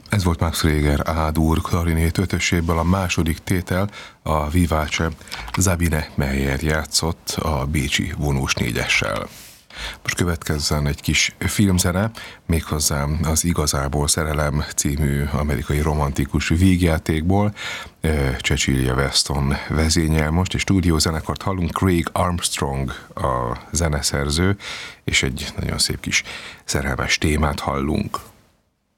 Ez volt Max Reger A-dur klarinét ötöséből a második tétel, a Vivace. Sabine Meyer játszott a bécsi vonós négyessel. Most következzen egy kis filmzene, méghozzá az Igazából szerelem című amerikai romantikus vígjátékból. Cecilia Weston vezényel most, és stúdiózenekart hallunk, Craig Armstrong a zeneszerző, és egy nagyon szép kis szerelmes témát hallunk.